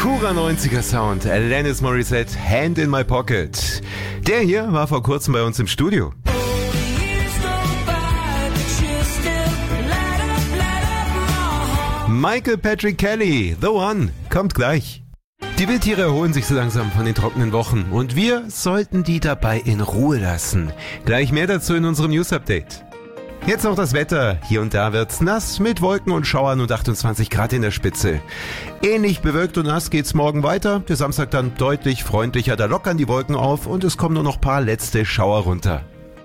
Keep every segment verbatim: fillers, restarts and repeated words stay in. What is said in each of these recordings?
Purer neunziger Sound, Alanis Morissette, Hand in My Pocket. Der hier war vor kurzem bei uns im Studio. Michael Patrick Kelly, The One, kommt gleich. Die Wildtiere erholen sich so langsam von den trockenen Wochen und wir sollten die dabei in Ruhe lassen. Gleich mehr dazu in unserem News-Update. Jetzt noch das Wetter. Hier und da wird's nass mit Wolken und Schauern und achtundzwanzig Grad in der Spitze. Ähnlich bewölkt und nass geht's morgen weiter. Der Samstag dann deutlich freundlicher. Da lockern die Wolken auf und es kommen nur noch ein paar letzte Schauer runter.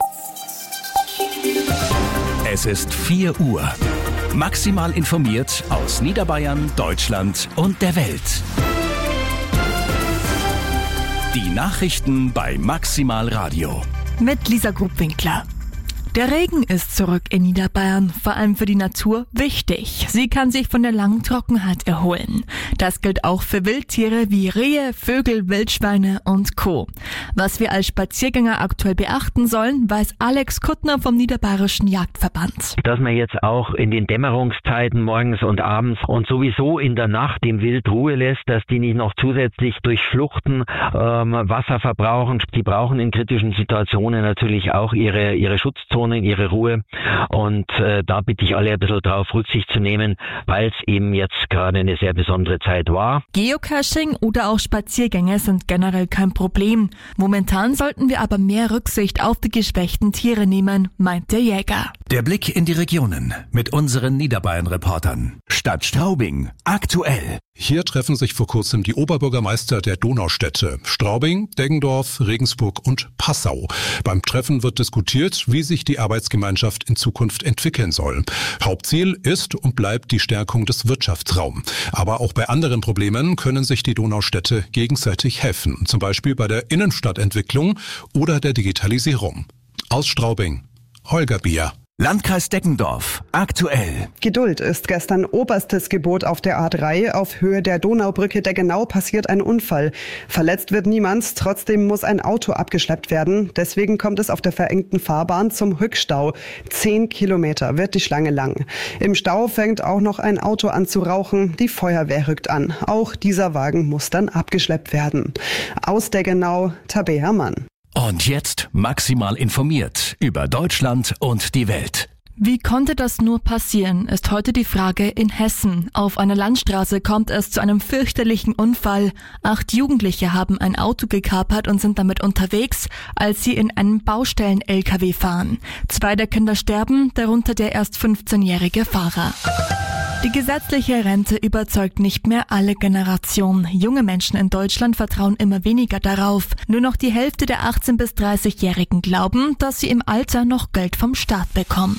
Es ist vier Uhr. Maximal informiert aus Niederbayern, Deutschland und der Welt. Die Nachrichten bei Maximal Radio. Mit Lisa Grubwinkler. Der Regen ist zurück in Niederbayern, vor allem für die Natur wichtig. Sie kann sich von der langen Trockenheit erholen. Das gilt auch für Wildtiere wie Rehe, Vögel, Wildschweine und Co. Was wir als Spaziergänger aktuell beachten sollen, weiß Alex Kuttner vom Niederbayerischen Jagdverband. Dass man jetzt auch in den Dämmerungszeiten morgens und abends und sowieso in der Nacht dem Wild Ruhe lässt, dass die nicht noch zusätzlich durch Fluchten ähm, Wasser verbrauchen. Die brauchen in kritischen Situationen natürlich auch ihre, ihre Schutzzone, in ihre Ruhe und äh, da bitte ich alle ein bisschen drauf Rücksicht zu nehmen, weil es eben jetzt gerade eine sehr besondere Zeit war. Geocaching oder auch Spaziergänge sind generell kein Problem. Momentan sollten wir aber mehr Rücksicht auf die geschwächten Tiere nehmen, meint der Jäger. Der Blick in die Regionen mit unseren Niederbayern-Reportern. Stadt Straubing, aktuell. Hier treffen sich vor kurzem die Oberbürgermeister der Donaustädte Straubing, Deggendorf, Regensburg und Passau. Beim Treffen wird diskutiert, wie sich die Arbeitsgemeinschaft in Zukunft entwickeln soll. Hauptziel ist und bleibt die Stärkung des Wirtschaftsraums. Aber auch bei anderen Problemen können sich die Donaustädte gegenseitig helfen, zum Beispiel bei der Innenstadtentwicklung oder der Digitalisierung. Aus Straubing, Holger Bier. Landkreis Deggendorf, aktuell. Geduld ist gestern oberstes Gebot auf der A drei. Auf Höhe der Donaubrücke Deggenau passiert ein Unfall. Verletzt wird niemand, trotzdem muss ein Auto abgeschleppt werden. Deswegen kommt es auf der verengten Fahrbahn zum Rückstau. Zehn Kilometer wird die Schlange lang. Im Stau fängt auch noch ein Auto an zu rauchen. Die Feuerwehr rückt an. Auch dieser Wagen muss dann abgeschleppt werden. Aus Deggenau, Tabea Mann. Und jetzt maximal informiert über Deutschland und die Welt. Wie konnte das nur passieren, ist heute die Frage in Hessen. Auf einer Landstraße kommt es zu einem fürchterlichen Unfall. Acht Jugendliche haben ein Auto gekapert und sind damit unterwegs, als sie in einem Baustellen-L K W fahren. Zwei der Kinder sterben, darunter der erst fünfzehnjährige Fahrer. Die gesetzliche Rente überzeugt nicht mehr alle Generationen. Junge Menschen in Deutschland vertrauen immer weniger darauf. Nur noch die Hälfte der achtzehn- bis dreißigjährigen glauben, dass sie im Alter noch Geld vom Staat bekommen.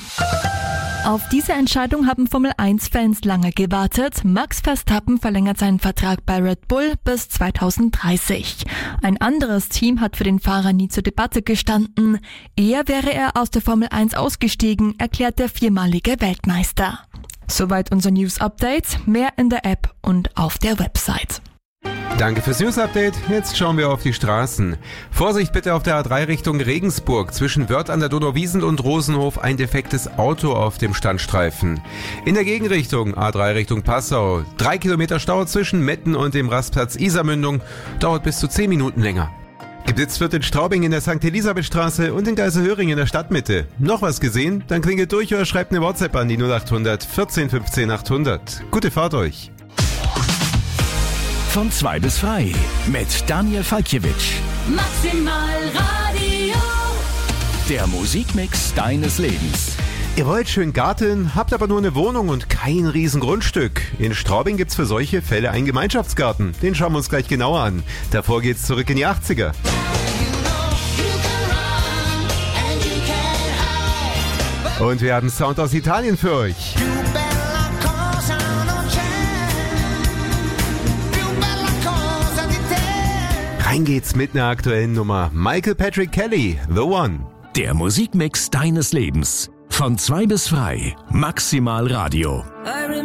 Auf diese Entscheidung haben Formel eins Fans lange gewartet. Max Verstappen verlängert seinen Vertrag bei Red Bull bis zweitausenddreißig. Ein anderes Team hat für den Fahrer nie zur Debatte gestanden. Eher wäre er aus der Formel eins ausgestiegen, erklärt der viermalige Weltmeister. Soweit unser News-Update. Mehr in der App und auf der Website. Danke fürs News-Update. Jetzt schauen wir auf die Straßen. Vorsicht bitte auf der A drei Richtung Regensburg. Zwischen Wörth an der Donauwiesent und Rosenhof ein defektes Auto auf dem Standstreifen. In der Gegenrichtung A drei Richtung Passau. Drei Kilometer Stau zwischen Metten und dem Rastplatz Isarmündung. Dauert bis zu zehn Minuten länger. Geblitzt wird in Straubing in der Sankt Elisabethstraße und in Geiselhöring in der Stadtmitte. Noch was gesehen? Dann klingelt durch oder schreibt eine WhatsApp an die null acht hundert vierzehn fünfzehn achthundert. Gute Fahrt euch. Von zwei bis frei mit Daniel Falkiewicz. Maximal Radio. Der Musikmix deines Lebens. Ihr wollt schön Garten, habt aber nur eine Wohnung und kein Riesengrundstück. In Straubing gibt's für solche Fälle einen Gemeinschaftsgarten. Den schauen wir uns gleich genauer an. Davor geht's zurück in die achtziger. Und wir haben Sound aus Italien für euch. Rein geht's mit einer aktuellen Nummer. Michael Patrick Kelly, The One. Der Musikmix deines Lebens. Von zwei bis frei. Maximal Radio.